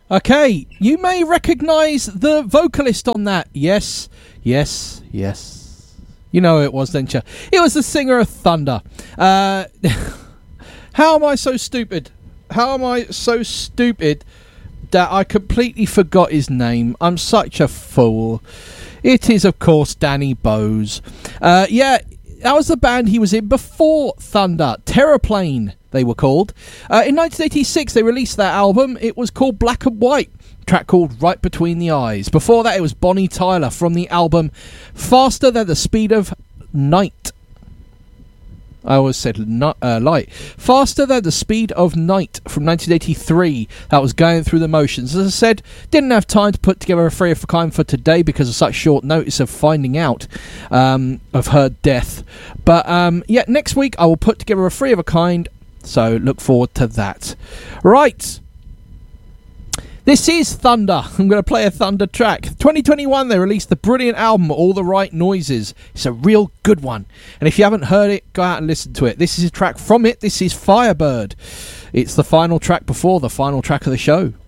Okay, you may recognise the vocalist on that. Yes. You know who it was, didn't you? It was the singer of Thunder. How am I so stupid? That I completely forgot his name? I'm such a fool. It is, of course, Danny Bowes. That was the band he was in before Thunder. Terraplane, they were called. In 1986, they released that album. It was called Black and White. A track called Right Between the Eyes. Before that, it was Bonnie Tyler from the album Faster Than the Speed of Night. I always said light. Faster Than the Speed of Night from 1983. That was Going Through the Motions. As I said, didn't have time to put together a free of kind for today because of such short notice of finding out of her death. But next week I will put together a free of a kind, so look forward to that. Right. This is Thunder. I'm going to play a Thunder track. 2021, they released the brilliant album, All the Right Noises. It's a real good one. And if you haven't heard it, go out and listen to it. This is a track from it. This is Firebird. It's the final track before the final track of the show.